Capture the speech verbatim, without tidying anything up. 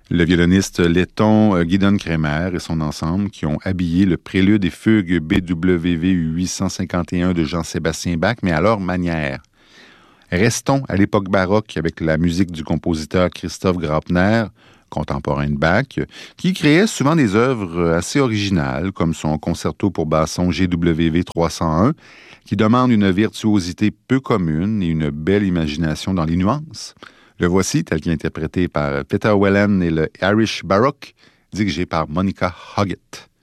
Le violoniste letton Gidon Kremer et son ensemble qui ont habillé le prélude et fugue B W V huit cent cinquante et un de Jean-Sébastien Bach, mais à leur manière. Restons à l'époque baroque avec la musique du compositeur Christoph Graupner, contemporain de Bach, qui créait souvent des œuvres assez originales, comme son concerto pour basson G W V trois cent un, qui demande une virtuosité peu commune et une belle imagination dans les nuances. Le voici, tel qu'interprété par Peter Whelan et le Irish Baroque, dirigé par Monica Hoggett.